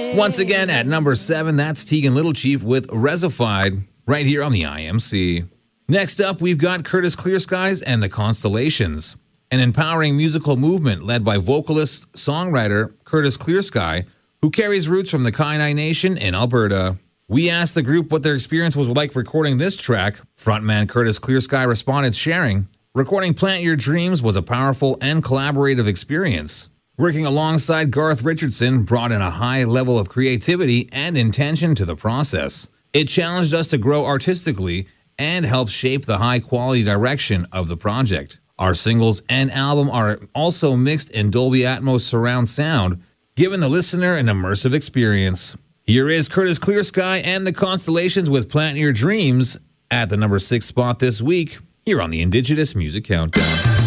Once again, at number 7, that's Tegan Little Chief with Resified, right here on the IMC. Next up, we've got Curtis Clearskies and the Constellations, an empowering musical movement led by vocalist-songwriter Curtis Clearsky, who carries roots from the Kainai Nation in Alberta. We asked the group what their experience was like recording this track. Frontman Curtis Clearsky responded, sharing, "Recording Plant Your Dreams was a powerful and collaborative experience. Working alongside Garth Richardson brought in a high level of creativity and intention to the process. It challenged us to grow artistically and helped shape the high-quality direction of the project. Our singles and album are also mixed in Dolby Atmos surround sound, giving the listener an immersive experience." Here is Curtis Clearsky and the Constellations with Plant Your Dreams at the number 6 spot this week, here on the Indigenous Music Countdown.